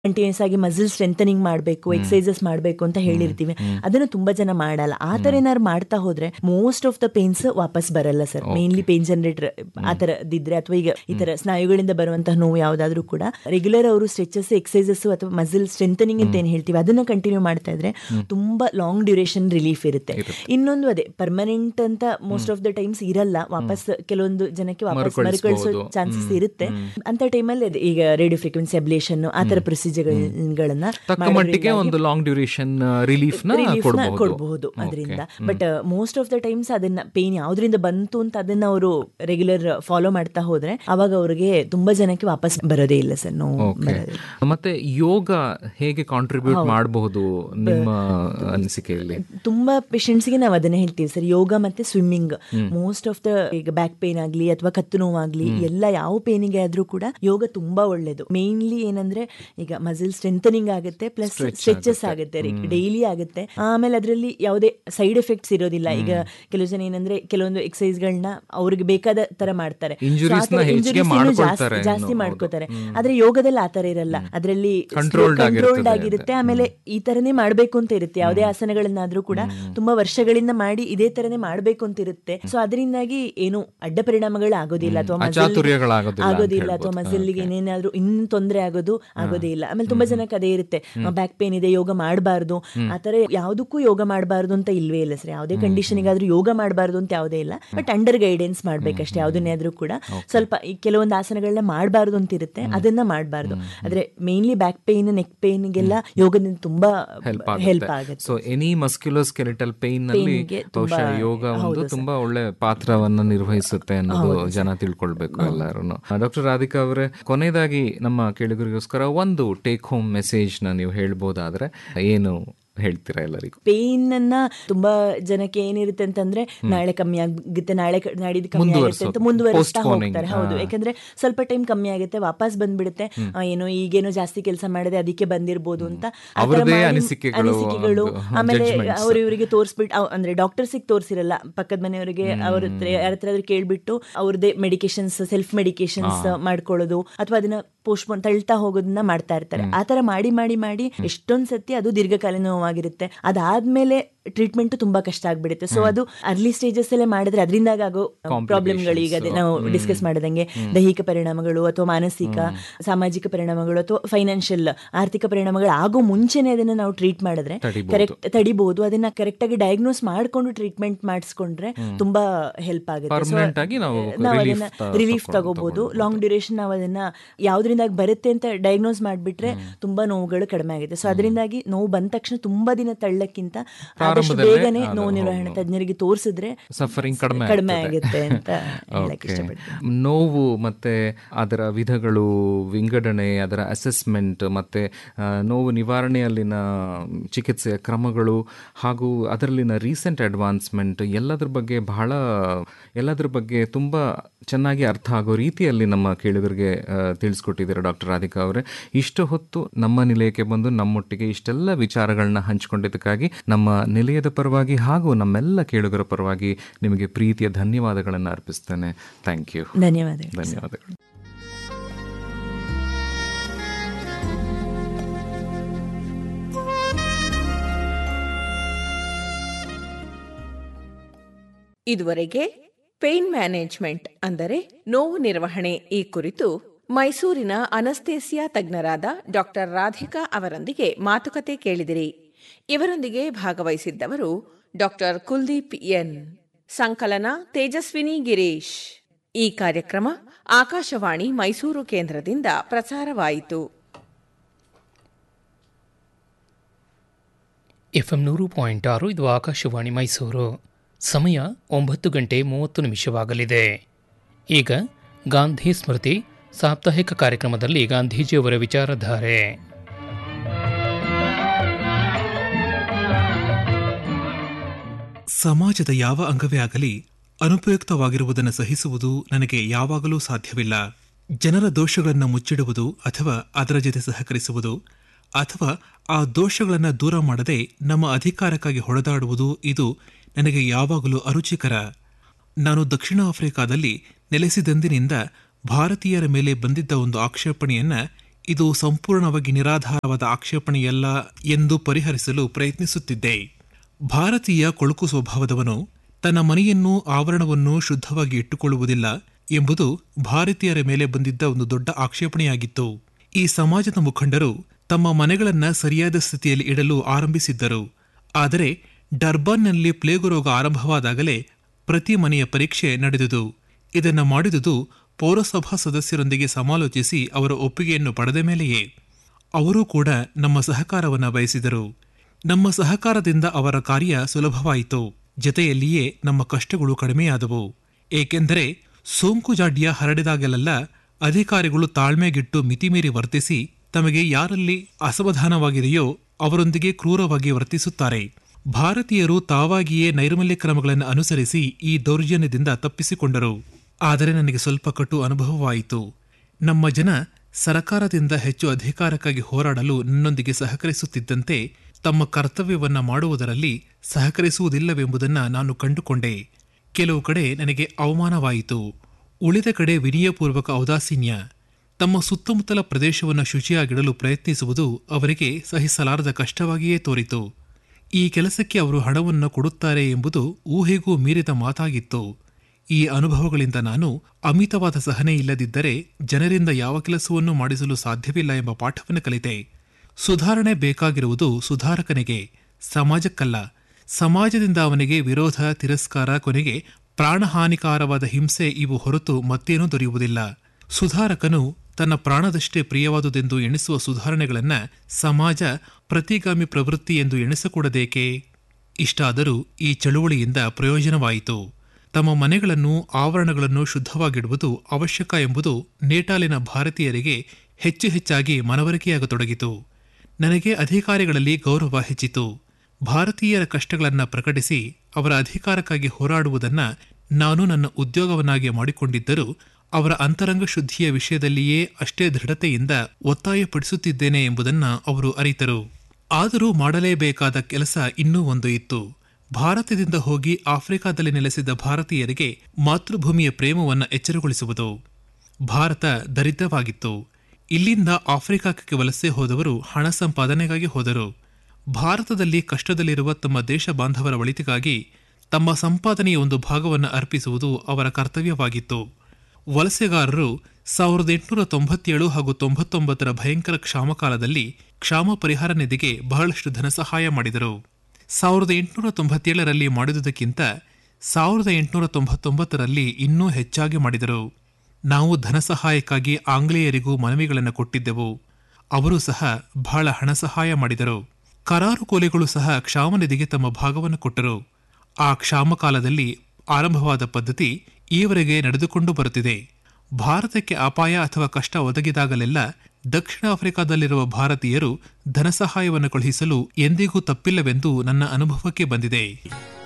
Continuous ಆಗಿ muscle strengthening ಮಾಡಬೇಕು, exercises ಮಾಡಬೇಕು ಅಂತ ಹೇಳಿರ್ತೀವಿ. ಅದನ್ನು ತುಂಬಾ ಜನ ಮಾಡಲ್ಲ. ಆ ತರ ಏನಾದ್ರು ಮಾಡ್ತಾ ಹೋದ್ರೆ ಮೋಸ್ಟ್ ಆಫ್ ದ ಪೇನ್ಸ್ ವಾಪಸ್ ಬರಲ್ಲ ಸರ್. ಮೇನ್ಲಿ ಪೇನ್ ಜನರೇಟರ್ ಆ ತರದಿದ್ರೆ ಅಥವಾ ಈಗ ಈ ತರ ಸ್ನಾಯುಗಳಿಂದ ಬರುವಂತಹ ನೋವು ಯಾವ್ದಾದ್ರು ಕೂಡ ರೆಗ್ಯುಲರ್ ಅವರು ಸ್ಟ್ರೆಚಸ್, ಎಕ್ಸಸೈಸಸ್ ಅಥವಾ ಮಸಲ್ ಸ್ಟ್ರೆಂಥನಿಂಗ್ ಅಂತ ಏನ್ ಹೇಳ್ತೀವಿ ಅದನ್ನ ಕಂಟಿನ್ಯೂ ಮಾಡ್ತಾ ಇದ್ರೆ ತುಂಬಾ ಲಾಂಗ್ ಡ್ಯೂರೇಷನ್ ರಿಲೀಫ್ ಇರುತ್ತೆ. ಇನ್ನೊಂದು ಅದೇ ಪರ್ಮನೆಂಟ್ ಅಂತ ಮೋಸ್ಟ್ ಆಫ್ ದ ಟೈಮ್ಸ್ ಇರಲ್ಲ. ವಾಪಸ್ ಕೆಲವೊಂದು ಜನಕ್ಕೆ ವಾಪಸ್ ಮರುಕಳಿಸೋ ಚಾನ್ಸಸ್ ಇರುತ್ತೆ. ಅಂತ ಟೈಮಲ್ಲಿ ಈಗ ರೇಡಿಯೋ ಫ್ರೀಕ್ವೆನ್ಸಿ ಅಬ್ಲೇಷನ್ ಆ ತರ ಪ್ರೊಸೀಜರ್ಗಳನ್ನ ಒಂದು ಲಾಂಗ್ ಡ್ಯೂರೇಷನ್ ರಿಲೀಫ್ ಕೊಡಬಹುದು ಅದರಿಂದ. But most of the times ಅದನ್ನ ಪೇನ್ ಯಾವ್ದ್ರಿಂದ ಬಂತು ಅಂತ ಅದನ್ನ ಅವರು ರೆಗ್ಯುಲರ್ ಫಾಲೋ ಮಾಡ್ತಾ ಹೋದ್ರೆ ಅವಾಗ ಅವ್ರಿಗೆ ತುಂಬಾ ಜನಕ್ಕೆ ವಾಪಸ್ ಬರೋದೇ ಇಲ್ಲ ಸರ್, ನೋವು ಬರೋದೇ. ಮತ್ತೆ ಯೋಗ ಹೇಗೆ ಕಾಂಟ್ರಿಬ್ಯೂಟ್ ಮಾಡಬಹುದು ನಿಮ್ಮ ಅನಿಸಿಕೆಯಲ್ಲಿ? ತುಂಬಾ ಪೇಷಂಟ್ಸ್ಗೆ ನಾವು ಅದನ್ನ ಹೇಳ್ತೀವಿ ಸರ್, ಯೋಗ ಮತ್ತೆ ಸ್ವಿಮ್ಮಿಂಗ್. ಮೋಸ್ಟ್ ಆಫ್ ದ ಈಗ ಬ್ಯಾಕ್ ಪೇನ್ ಆಗ್ಲಿ ಅಥವಾ ಕತ್ತು ನೋವಾಗ್ಲಿ ಎಲ್ಲ ಯಾವ ಪೇನಿಗೆ ಆದ್ರೂ ಕೂಡ ಯೋಗ ತುಂಬಾ ಒಳ್ಳೇದು. ಮೇನ್ಲಿ ಏನಂದ್ರೆ ಈಗ ಮಸಲ್ ಸ್ಟ್ರೆಂಥನಿಂಗ್ ಆಗುತ್ತೆ, ಪ್ಲಸ್ ಸ್ಟ್ರೆಚಸ್ ಆಗುತ್ತೆ, ಡೈಲಿ ಆಗುತ್ತೆ. ಆಮೇಲೆ ಅದರಲ್ಲಿ ಯಾವುದೇ ಸೈಡ್ ಎಫೆಕ್ಟ್ಸ್ ಇರೋದಿಲ್ಲ. ಈಗ ಕೆಲವು ಜನ ಏನಂದ್ರೆ ಕೆಲವೊಂದು ಎಕ್ಸಸೈಸ್ ಗಳನ್ನ ಅವ್ರಿಗೆ ಬೇಕಾದ ತರ ಮಾಡ್ತಾರೆ, ಜಾಸ್ತಿ ಮಾಡ್ಕೋತಾರೆ. ಆದ್ರೆ ಯೋಗದಲ್ಲಿ ಆತರ ಇರಲ್ಲ. ಅದರಲ್ಲಿ ಕಂಟ್ರೋಲ್ಡ್ ಆಗಿರುತ್ತೆ. ಆಮೇಲೆ ಈ ತರನೇ ಮಾಡ್ಬೇಕು ಅಂತ ಇರುತ್ತೆ. ಯಾವುದೇ ಆಸನಗಳನ್ನಾದ್ರೂ ಕೂಡ ತುಂಬಾ ವರ್ಷಗಳಿಂದ ಮಾಡಿ ಇದೇ ತರನೇ ಮಾಡ್ಬೇಕು ಅಂತ ಇರುತ್ತೆ. ಸೊ ಅದರಿಂದಾಗಿ ಏನು ಅಡ್ಡ ಪರಿಣಾಮಗಳು ಆಗೋದಿಲ್ಲ ಅಥವಾ ಆಗೋದಿಲ್ಲ ಅಥವಾ ಮಸಲ್ಗೆ ಏನೇನಾದ್ರೂ ಇನ್ನು ತೊಂದರೆ ಆಗೋದೇ ಇಲ್ಲ. ಆಮೇಲೆ ತುಂಬಾ ಜನಕ್ಕೆ ಅದೇ ಇರುತ್ತೆ, ಬ್ಯಾಕ್ ಪೇನ್ ಇದೆ ಯೋಗ ಮಾಡಬಾರ್ದು, ಆತರ ಯಾವ್ದಕ್ಕೂ ಯೋಗ ಮಾಡಬಾರ್ದು ಅಂತ ಇಲ್ವೇ ಇಲ್ಲ ಸರ್. ಯಾವುದೇ ಕಂಡೀಷನ್ಗಾದ್ರೂ ಯೋಗ ಮಾಡಬಾರ್ದು ಅಂತ ಯಾವುದೇ ಇಲ್ಲ. But under guidance ಮಾಡ್ಬೇಕಷ್ಟೇ. ಯಾವುದನ್ನೇ ಆದ್ರೂ ಕೂಡ ಸ್ವಲ್ಪ ಕೆಲವೊಂದು ಆಸನಗಳನ್ನ ಮಾಡಬಾರ್ದು ಅಂತ ಇರುತ್ತೆ, ಅದನ್ನ ಮಾಡಬಾರ್ದು. ಆದ್ರೆ ಮೇನ್ಲಿ ಬ್ಯಾಕ್ ಪೇನ್, ನೆಕ್ ಪೇನ್ಗೆಲ್ಲ ಯೋಗದಿಂದ ತುಂಬಾ ಹೆಲ್ಪ್ ಆಗುತ್ತೆ. ಸೊ ಎನಿ ಮಸ್ಕ್ಯುಲೋಸ್ಕೆಲಿಟಲ್ ಪೇನ್ ನಲ್ಲಿ ಬಹುಶಃ ಯೋಗ ಒಂದು ತುಂಬಾ ಒಳ್ಳೆ ಪಾತ್ರವನ್ನು ನಿರ್ವಹಿಸುತ್ತೆ ಅನ್ನೋದು ಜನ ತಿಳ್ಕೊಳ್ಬೇಕು ಎಲ್ಲರೂ. ಡಾಕ್ಟರ್ ರಾಧಿಕಾ ಅವರೇ, ಕೊನೆಯದಾಗಿ ನಮ್ಮ ಕೇಳುಗರಿಗೋಸ್ಕರ ಒಂದು ಟೇಕ್ ಹೋಮ್ ಮೆಸೇಜ್ ನ ನೀವು ಹೇಳ್ಬೋದಾದ್ರೆ ಏನು ಹೇಳ್ತೀರಾ ಎಲ್ಲರಿಗೂ? ಪೇನ್ ಅನ್ನ ತುಂಬಾ ಜನಕ್ಕೆ ಏನಿರುತ್ತೆ ಅಂತಂದ್ರೆ ನಾಳೆ ಕಮ್ಮಿ ಆಗುತ್ತೆ, ನಾಡಿದ್ದು ಕಮ್ಮಿ ಆಗುತ್ತೆ ಅಂತ ಮುಂದುವರಿಸ್ತಾ ಹೋಗ್ತಾರೆ. ಹೌದು, ಯಾಕಂದ್ರೆ ಸ್ವಲ್ಪ ಟೈಮ್ ಕಮ್ಮಿ ಆಗುತ್ತೆ, ವಾಪಸ್ ಬಂದ್ಬಿಡುತ್ತೆ, ಏನೋ ಈಗೇನೋ ಜಾಸ್ತಿ ಕೆಲಸ ಮಾಡಿದೆ ಅದಕ್ಕೆ ಬಂದಿರ್ಬೋದು ಅಂತ ಅನಿಸಿಕೆಗಳು. ಆಮೇಲೆ ಇವರಿಗೆ ತೋರಿಸ್ಬಿಟ್ಟು ಅಂದ್ರೆ ಡಾಕ್ಟರ್ಸಿಗೆ ತೋರಿಸಿರಲ್ಲ, ಪಕ್ಕದ ಮನೆಯವರಿಗೆ ಅವ್ರ ಯಾರ ಹತ್ರ ಕೇಳ್ಬಿಟ್ಟು ಅವ್ರದೇ ಮೆಡಿಕೇಶನ್ಸ್, ಸೆಲ್ಫ್ ಮೆಡಿಕೇಶನ್ಸ್ ಮಾಡ್ಕೊಳ್ಳೋದು ಅಥವಾ ಅದನ್ನ ಪೋಸ್ಟ್ಪೋನ್ ತಳ್ತಾ ಹೋಗೋದನ್ನ ಮಾಡ್ತಾ ಇರ್ತಾರೆ. ಆತರ ಮಾಡಿ ಎಷ್ಟೊಂದ್ ಸತಿ ಅದು ದೀರ್ಘಕಾಲೀನ ನೋವಾಗಿರುತ್ತೆ. ಅದಾದ್ಮೇಲೆ ಟ್ರೀಟ್ಮೆಂಟ್ ತುಂಬಾ ಕಷ್ಟ ಆಗ್ಬಿಡುತ್ತೆ. ಸೊ ಅದು ಅರ್ಲಿ ಸ್ಟೇಜಸ್ ಅಲ್ಲೇ ಮಾಡಿದ್ರೆ ಅದರಿಂದಾಗ ಆಗೋ ಪ್ರಾಬ್ಲಮ್ಗಳು, ಈಗ ನಾವು ಡಿಸ್ಕಸ್ ಮಾಡಿದಂಗೆ ದೈಹಿಕ ಪರಿಣಾಮಗಳು ಅಥವಾ ಮಾನಸಿಕ ಸಾಮಾಜಿಕ ಪರಿಣಾಮಗಳು ಅಥವಾ ಫೈನಾನ್ಷಿಯಲ್ ಆರ್ಥಿಕ ಪರಿಣಾಮಗಳು ಆಗೋ ಮುಂಚೆನೆ ಅದನ್ನ ನಾವು ಟ್ರೀಟ್ ಮಾಡಿದ್ರೆ ಕರೆಕ್ಟ್ ತಡಿಬಹುದು. ಅದನ್ನ ಕರೆಕ್ಟ್ ಆಗಿ ಡಯಾಗ್ನೋಸ್ ಮಾಡ್ಕೊಂಡು ಟ್ರೀಟ್ಮೆಂಟ್ ಮಾಡಿಸ್ಕೊಂಡ್ರೆ ತುಂಬಾ ಹೆಲ್ಪ್ ಆಗುತ್ತೆ. ನಾವು ಅದನ್ನ ರಿಲೀಫ್ ತಗೋಬಹುದು. ಲಾಂಗ್ ಡ್ಯೂರೇಷನ್ ನಾವು ಅದನ್ನ ಯಾವ್ದ್ರಿಂದ ಬರುತ್ತೆ ಅಂತ ಡಯಾಗ್ನೋಸ್ ಮಾಡ್ಬಿಟ್ರೆ ತುಂಬಾ ನೋವುಗಳು ಕಡಿಮೆ ಆಗುತ್ತೆ. ಸೊ ಅದರಿಂದಾಗಿ ನೋವು ಬಂದ ತಕ್ಷಣ ತುಂಬಾ ದಿನ ತಳ್ಳಕ್ಕಿಂತ ಆದಷ್ಟು ಬೇಗನೆ ನೋವು ನಿರ್ವಹಣೆ ತಜ್ಞರಿಗೆ ತೋರಿಸಿದ್ರೆ ಸಫರಿಂಗ್ ಕಡಿಮೆ ಆಗುತ್ತೆ ಅಂತ ಹೇಳಕ್ ಇಷ್ಟಪಡ್ತೀನಿ. ನೋವು ಮತ್ತೆ ಅದರ ವಿಧಗಳು, ವಿಂಗಡಣೆ, ಅದರ ಅಸೆಸ್ಮೆಂಟ್ ಮತ್ತೆ ನೋವು ನಿವಾರಣೆಯಲ್ಲಿನ ಚಿಕಿತ್ಸೆಯ ಕ್ರಮಗಳು ಹಾಗೂ ಅದರಲ್ಲಿನ ರೀಸೆಂಟ್ ಅಡ್ವಾನ್ಸ್ಮೆಂಟ್ ಎಲ್ಲದ್ರ ಬಗ್ಗೆ ತುಂಬಾ ಚೆನ್ನಾಗಿ ಅರ್ಥ ಆಗೋ ರೀತಿಯಲ್ಲಿ ನಮ್ಮ ಕೇಳುಗರಿಗೆ ತಿಳಿಸ್ಕೊಟ್ಟಿದ್ದಾರೆ ಡಾಕ್ಟರ್ ರಾಧಿಕಾ ಅವರೇ. ಇಷ್ಟು ಹೊತ್ತು ನಮ್ಮ ನಿಲಯಕ್ಕೆ ಬಂದು ನಮ್ಮೊಟ್ಟಿಗೆ ಇಷ್ಟೆಲ್ಲ ವಿಚಾರಗಳನ್ನ ಹಂಚಿಕೊಂಡಿದ್ದಕ್ಕಾಗಿ ನಮ್ಮ ನಿಲಯದ ಪರವಾಗಿ ಹಾಗೂ ನಮ್ಮೆಲ್ಲ ಕೇಳುಗರ ಪರವಾಗಿ ನಿಮಗೆ ಪ್ರೀತಿಯ ಧನ್ಯವಾದಗಳನ್ನು ಅರ್ಪಿಸ್ತೇನೆ. Thank you. ಧನ್ಯವಾದಗಳು. ಇದುವರೆಗೆ ಪೇನ್ ಮ್ಯಾನೇಜ್ಮೆಂಟ್ ಅಂದರೆ ನೋವು ನಿರ್ವಹಣೆ ಈ ಕುರಿತು ಮೈಸೂರಿನ ಅನಸ್ತೇಸಿಯಾ ತಜ್ಞರಾದ ಡಾಕ್ಟರ್ ರಾಧಿಕಾ ಅವರೊಂದಿಗೆ ಮಾತುಕತೆ ಕೇಳಿದಿರಿ. ಇವರೊಂದಿಗೆ ಭಾಗವಹಿಸಿದ್ದವರು ಡಾಕ್ಟರ್ ಕುಲ್ದೀಪ್ ಎನ್. ಸಂಕಲನ ತೇಜಸ್ವಿನಿ ಗಿರೀಶ್. ಈ ಕಾರ್ಯಕ್ರಮ ಆಕಾಶವಾಣಿ ಮೈಸೂರು ಕೇಂದ್ರದಿಂದ ಪ್ರಸಾರವಾಯಿತು. FM 100.6 ಇದು ಆಕಾಶವಾಣಿ ಮೈಸೂರು. ಸಮಯ 9:30 ಈಗ ಗಾಂಧಿ ಸ್ಮೃತಿ ಸಾಪ್ತಾಹಿಕ ಕಾರ್ಯಕ್ರಮದಲ್ಲಿ ಗಾಂಧೀಜಿಯವರ ವಿಚಾರಧಾರೆ. ಸಮಾಜದ ಯಾವ ಅಂಗವೇ ಆಗಲಿ ಅನುಪಯುಕ್ತವಾಗಿರುವುದನ್ನು ಸಹಿಸುವುದು ನನಗೆ ಯಾವಾಗಲೂ ಸಾಧ್ಯವಿಲ್ಲ. ಜನರ ದೋಷಗಳನ್ನು ಮುಚ್ಚಿಡುವುದು ಅಥವಾ ಅದರ ಜೊತೆ ಸಹಕರಿಸುವುದು ಅಥವಾ ಆ ದೋಷಗಳನ್ನು ದೂರ ಮಾಡದೆ ನಮ್ಮ ಅಧಿಕಾರಕ್ಕಾಗಿ ಹೊಡೆದಾಡುವುದು ಇದು ನನಗೆ ಯಾವಾಗಲೂ ಅರುಚಿಕರ. ನಾನು ದಕ್ಷಿಣ ಆಫ್ರಿಕಾದಲ್ಲಿ ನೆಲೆಸಿದಂದಿನಿಂದ ಭಾರತೀಯರ ಮೇಲೆ ಬಂದಿದ್ದ ಒಂದು ಆಕ್ಷೇಪಣೆಯನ್ನು ಇದು ಸಂಪೂರ್ಣವಾಗಿ ನಿರಾಧಾರವಾದ ಆಕ್ಷೇಪಣೆಯಲ್ಲ ಎಂದು ಪರಿಹರಿಸಲು ಪ್ರಯತ್ನಿಸುತ್ತಿದ್ದೆ. ಭಾರತೀಯ ಕೊಳುಕು ಸ್ವಭಾವದವನು ತನ್ನ ಮನೆಯನ್ನು ಆವರಣವನ್ನು ಶುದ್ಧವಾಗಿ ಇಟ್ಟುಕೊಳ್ಳುವುದಿಲ್ಲ ಎಂಬುದು ಭಾರತೀಯರ ಮೇಲೆ ಬಂದಿದ್ದ ಒಂದು ದೊಡ್ಡ ಆಕ್ಷೇಪಣೆಯಾಗಿತ್ತು. ಈ ಸಮಾಜದ ಮುಖಂಡರು ತಮ್ಮ ಮನೆಗಳನ್ನ ಸರಿಯಾದ ಸ್ಥಿತಿಯಲ್ಲಿ ಇಡಲು ಆರಂಭಿಸಿದ್ದರು. ಆದರೆ ಡರ್ಬನ್ನಲ್ಲಿ ಪ್ಲೇಗ್ ರೋಗ ಆರಂಭವಾದಾಗಲೇ ಪ್ರತಿ ಮನೆಯ ಪರೀಕ್ಷೆ ನಡೆದುದು. ಇದನ್ನು ಮಾಡಿದುದು ಪೌರಸಭಾ ಸದಸ್ಯರೊಂದಿಗೆ ಸಮಾಲೋಚಿಸಿ ಅವರ ಒಪ್ಪಿಗೆಯನ್ನು ಪಡೆದ ಮೇಲೆಯೇ. ಅವರೂ ಕೂಡ ನಮ್ಮ ಸಹಕಾರವನ್ನು ಬಯಸಿದರು. ನಮ್ಮ ಸಹಕಾರದಿಂದ ಅವರ ಕಾರ್ಯ ಸುಲಭವಾಯಿತು. ಜತೆಯಲ್ಲಿಯೇ ನಮ್ಮ ಕಷ್ಟಗಳು ಕಡಿಮೆಯಾದವು. ಏಕೆಂದರೆ ಸೋಂಕು ಜಾಡ್ಯ ಹರಡಿದಾಗಲೆಲ್ಲ ಅಧಿಕಾರಿಗಳು ತಾಳ್ಮೆಗಿಟ್ಟು ಮಿತಿಮೀರಿ ವರ್ತಿಸಿ ತಮಗೆ ಯಾರಲ್ಲಿ ಅಸಮಾಧಾನವಾಗಿದೆಯೋ ಅವರೊಂದಿಗೆ ಕ್ರೂರವಾಗಿ ವರ್ತಿಸುತ್ತಾರೆ. ಭಾರತೀಯರು ತಾವಾಗಿಯೇ ನೈರ್ಮಲ್ಯ ಕ್ರಮಗಳನ್ನು ಅನುಸರಿಸಿ ಈ ದೌರ್ಜನ್ಯದಿಂದ ತಪ್ಪಿಸಿಕೊಂಡರು. ಆದರೆ ನನಗೆ ಸ್ವಲ್ಪ ಕಟು ಅನುಭವವಾಯಿತು. ನಮ್ಮ ಜನ ಸರಕಾರದಿಂದ ಹೆಚ್ಚು ಅಧಿಕಾರಕ್ಕಾಗಿ ಹೋರಾಡಲು ನನ್ನೊಂದಿಗೆ ಸಹಕರಿಸುತ್ತಿದ್ದಂತೆ ತಮ್ಮ ಕರ್ತವ್ಯವನ್ನ ಮಾಡುವುದರಲ್ಲಿ ಸಹಕರಿಸುವುದಿಲ್ಲವೆಂಬುದನ್ನು ನಾನು ಕಂಡುಕೊಂಡೆ. ಕೆಲವು ಕಡೆ ನನಗೆ ಅವಮಾನವಾಯಿತು, ಉಳಿದ ಕಡೆ ವಿನಯಪೂರ್ವಕ ಔದಾಸೀನ್ಯ. ತಮ್ಮ ಸುತ್ತಮುತ್ತಲ ಪ್ರದೇಶವನ್ನು ಶುಚಿಯಾಗಿಡಲು ಪ್ರಯತ್ನಿಸುವುದು ಅವರಿಗೆ ಸಹಿಸಲಾರದ ಕಷ್ಟವಾಗಿಯೇ ತೋರಿತು. ಈ ಕೆಲಸಕ್ಕೆ ಅವರು ಹಣವನ್ನು ಕೊಡುತ್ತಾರೆ ಎಂಬುದು ಊಹೆಗೂ ಮೀರಿದ ಮಾತಾಗಿತ್ತು. ಈ ಅನುಭವಗಳಿಂದ ನಾನು ಅಮಿತವಾದ ಸಹನೆ ಇಲ್ಲದಿದ್ದರೆ ಜನರಿಂದ ಯಾವ ಕೆಲಸವನ್ನೂ ಮಾಡಿಸಲು ಸಾಧ್ಯವಿಲ್ಲ ಎಂಬ ಪಾಠವನ್ನು ಕಲಿತೆ. ಸುಧಾರಣೆ ಬೇಕಾಗಿರುವುದು ಸುಧಾರಕನಿಗೆ, ಸಮಾಜಕ್ಕಲ್ಲ. ಸಮಾಜದಿಂದ ಅವನಿಗೆ ವಿರೋಧ, ತಿರಸ್ಕಾರ, ಕೊನೆಗೆ ಪ್ರಾಣಹಾನಿಕಾರವಾದ ಹಿಂಸೆ ಇವು ಹೊರತು ಮತ್ತೇನೂ ದೊರೆಯುವುದಿಲ್ಲ. ಸುಧಾರಕನು ತನ್ನ ಪ್ರಾಣದಷ್ಟೇ ಪ್ರಿಯವಾದುದೆಂದು ಎಣಿಸುವ ಸುಧಾರಣೆಗಳನ್ನ ಸಮಾಜ ಪ್ರತಿಗಾಮಿ ಪ್ರವೃತ್ತಿ ಎಂದು ಎಣಿಸಕೂಡದೇಕೆ? ಇಷ್ಟಾದರೂ ಈ ಚಳುವಳಿಯಿಂದ ಪ್ರಯೋಜನವಾಯಿತು. ತಮ್ಮ ಮನೆಗಳನ್ನು, ಆವರಣಗಳನ್ನು ಶುದ್ಧವಾಗಿಡುವುದು ಅವಶ್ಯಕ ಎಂಬುದು ನೇಟಾಲಿನ ಭಾರತೀಯರಿಗೆ ಹೆಚ್ಚು ಹೆಚ್ಚಾಗಿ ಮನವರಿಕೆಯಾಗತೊಡಗಿತು. ನನಗೆ ಅಧಿಕಾರಿಗಳಲ್ಲಿ ಗೌರವ ಹೆಚ್ಚಿತು. ಭಾರತೀಯರ ಕಷ್ಟಗಳನ್ನು ಪ್ರಕಟಿಸಿ ಅವರ ಅಧಿಕಾರಕ್ಕಾಗಿ ಹೋರಾಡುವುದನ್ನ ನಾನು ನನ್ನ ಉದ್ಯೋಗವನ್ನಾಗಿ ಮಾಡಿಕೊಂಡಿದ್ದರೂ ಅವರ ಅಂತರಂಗ ಶುದ್ಧಿಯ ವಿಷಯದಲ್ಲಿಯೇ ಅಷ್ಟೇ ದೃಢತೆಯಿಂದ ಒತ್ತಾಯಪಡಿಸುತ್ತಿದ್ದೇನೆ ಎಂಬುದನ್ನ ಅವರು ಅರಿತರು. ಆದರೂ ಮಾಡಲೇಬೇಕಾದ ಕೆಲಸ ಇನ್ನೂ ಒಂದು ಇತ್ತು. ಭಾರತದಿಂದ ಹೋಗಿ ಆಫ್ರಿಕಾದಲ್ಲಿ ನೆಲೆಸಿದ ಭಾರತೀಯರಿಗೆ ಮಾತೃಭೂಮಿಯ ಪ್ರೇಮವನ್ನು ಎಚ್ಚರಗೊಳಿಸುವುದು. ಭಾರತ ದರಿದ್ರವಾಗಿತ್ತು. ಇಲ್ಲಿಂದ ಆಫ್ರಿಕಾಕ್ಕೆ ವಲಸೆ ಹೋದವರು ಹಣ ಸಂಪಾದನೆಗಾಗಿ ಹೋದರು. ಭಾರತದಲ್ಲಿ ಕಷ್ಟದಲ್ಲಿರುವ ತಮ್ಮ ದೇಶ ಬಾಂಧವರ ಒಳಿತಿಗಾಗಿ ತಮ್ಮ ಸಂಪಾದನೆಯ ಒಂದು ಭಾಗವನ್ನು ಅರ್ಪಿಸುವುದು ಅವರ ಕರ್ತವ್ಯವಾಗಿತ್ತು. ವಲಸೆಗಾರರು 1897 ಹಾಗೂ 99ರ ಭಯಂಕರ ಕ್ಷಾಮಕಾಲದಲ್ಲಿ ಕ್ಷಾಮ ಪರಿಹಾರ ನಿಧಿಗೆ ಬಹಳಷ್ಟು ಧನ ಸಹಾಯ ಮಾಡಿದರು. 1897ರಲ್ಲಿ ಮಾಡಿದುದಕ್ಕಿಂತ 1899ರಲ್ಲಿ ಇನ್ನೂ ಹೆಚ್ಚಾಗಿ ಮಾಡಿದರು. ನಾವು ಧನ ಸಹಾಯಕ್ಕಾಗಿ ಆಂಗ್ಲೇಯರಿಗೂ ಮನವಿಗಳನ್ನು ಕೊಟ್ಟಿದ್ದೆವು. ಅವರು ಸಹ ಬಹಳ ಹಣ ಸಹಾಯ ಮಾಡಿದರು. ಕರಾರು ಕೋಲೆಗಳು ಸಹ ಕ್ಷಾಮನಿಧಿಗೆ ತಮ್ಮ ಭಾಗವನ್ನು ಕೊಟ್ಟರು. ಆ ಕ್ಷಾಮಕಾಲದಲ್ಲಿ ಆರಂಭವಾದ ಪದ್ಧತಿ ಈವರೆಗೆ ನಡೆದುಕೊಂಡು ಬರುತ್ತಿದೆ. ಭಾರತಕ್ಕೆ ಅಪಾಯ ಅಥವಾ ಕಷ್ಟ ಒದಗಿದಾಗಲೆಲ್ಲ ದಕ್ಷಿಣ ಆಫ್ರಿಕಾದಲ್ಲಿರುವ ಭಾರತೀಯರು ಧನ ಸಹಾಯವನ್ನು ಕಳುಹಿಸಲು ಎಂದಿಗೂ ತಪ್ಪಿಲ್ಲವೆಂದು ನನ್ನ ಅನುಭವಕ್ಕೆ ಬಂದಿದೆ.